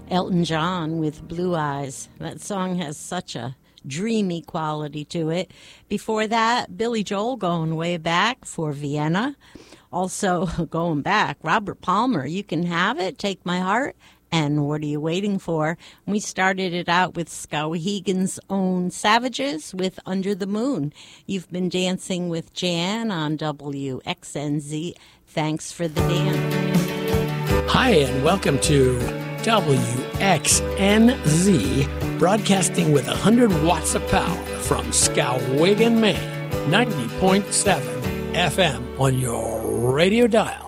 Elton John with Blue Eyes. That song has such a dreamy quality to it. Before that, Billy Joel going way back for Vienna. Also going back, Robert Palmer, You Can Have It, Take My Heart, and What Are You Waiting For? We started it out with Skowhegan's own Savages with Under the Moon. You've been dancing with Jan on WXNZ. Thanks for the dance. Hi, and welcome to WXNZ, broadcasting with 100 watts of power from Skowhegan, Maine, 90.7 FM on your radio dial.